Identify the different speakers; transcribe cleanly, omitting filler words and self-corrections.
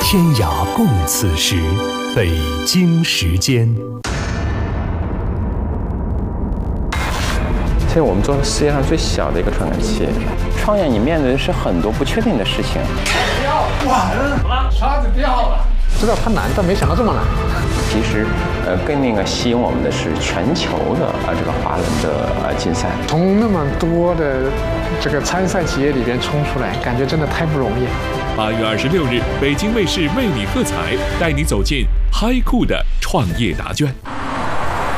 Speaker 1: 天涯共此时，北京时间。
Speaker 2: 其实我们做的世界上最小的一个传感器，创业你面对的是很多不确定的事情。
Speaker 3: 完了，叉子掉了。
Speaker 4: 知道它难，但没想到这么难。
Speaker 2: 其实，更吸引我们的是全球的这个华人的竞赛。
Speaker 4: 从那么多的这个参赛企业里边冲出来，感觉真的太不容易。
Speaker 5: 8月26日，北京卫视为你喝彩，带你走进嗨酷的创业答卷。